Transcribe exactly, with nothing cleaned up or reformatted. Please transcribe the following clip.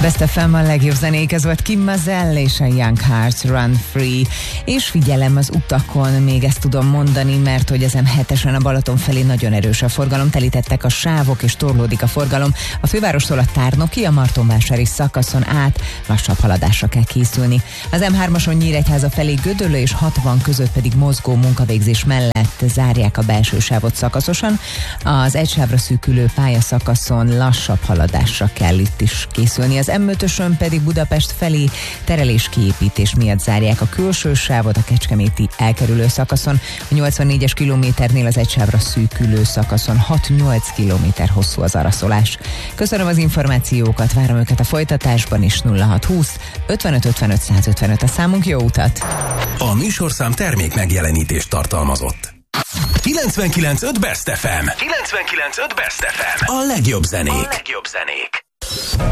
Best ef em, a legjobb zenék, ez volt Kim Mazell és a Young Hearts Run Free. És figyelem az utakon, még ezt tudom mondani, mert hogy az em hetesen a Balaton felé nagyon erős a forgalom, telítettek a sávok és torlódik a forgalom. A fővárostól a Tárnoki, a Martonvásári szakaszon át lassabb haladásra kell készülni. Az em hármason Nyíregyháza felé Gödöllő és hatvan között pedig mozgó munkavégzés mellett zárják a belső sávot szakaszosan. Az egysávra szűkülő pályaszakaszon lassabb haladásra kell itt is készülni. Az em ötösön pedig Budapest felé tereléskiépítés miatt zárják a külső sávot a kecskeméti elkerülő szakaszon. A nyolcvannégyes kilométernél az egysávra szűkülő szakaszon hat-nyolc kilométer hosszú az araszolás. Köszönöm az információkat, várom őket a folytatásban is. Nulla hat húsz ötvenöt ötvenöt százötvenöt a számunk, jó utat! A műsorszám termék megjelenítést tartalmazott. kilencvenkilenc pont öt Best ef em. kilencvenkilenc pont öt Best ef em. A legjobb zenék. A legjobb zenék.